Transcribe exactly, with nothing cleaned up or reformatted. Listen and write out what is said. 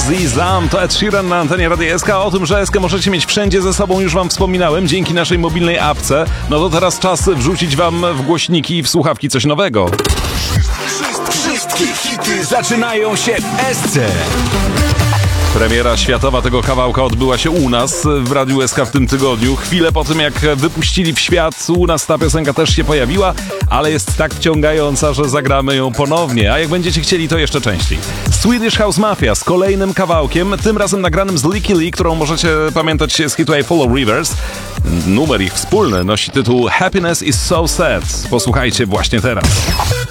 Zizam, to Ed Sheeran na antenie Radia S K. O tym, że S K możecie mieć wszędzie ze sobą, już wam wspominałem, dzięki naszej mobilnej apce. No to teraz czas wrzucić wam w głośniki i w słuchawki coś nowego. Wszystkie hity zaczynają się w S C. Premiera światowa tego kawałka odbyła się u nas w Radiu S K w tym tygodniu. Chwilę po tym, jak wypuścili w świat, u nas ta piosenka też się pojawiła, ale jest tak wciągająca, że zagramy ją ponownie, a jak będziecie chcieli, to jeszcze częściej. Swedish House Mafia z kolejnym kawałkiem, tym razem nagranym z Licky Lee, którą możecie pamiętać z hitu I Follow Rivers. Numer ich wspólny nosi tytuł Happiness is so sad. Posłuchajcie właśnie teraz.